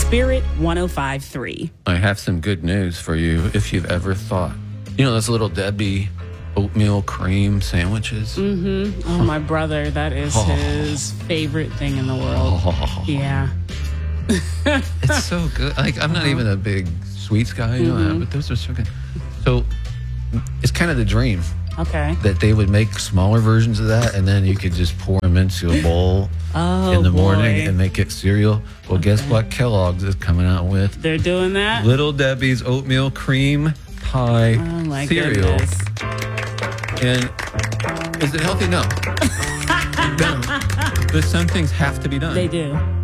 Spirit 105.3. I have some good news for you if you've ever thought. You know those Little Debbie oatmeal cream sandwiches? Mm-hmm. Oh, my brother, that is his favorite thing in the world. Yeah. It's so good. Like, I'm not even a big sweets guy, you know, but those are so good. So it's kind of the dream Okay. that they would make smaller versions of that, and then you could just pour them into a bowl in the morning and make it cereal. Well, guess what Kellogg's is coming out with? They're doing that? Little Debbie's oatmeal cream pie Oh, my cereal. goodness. And is it healthy? No. No. But some things have to be done. They do.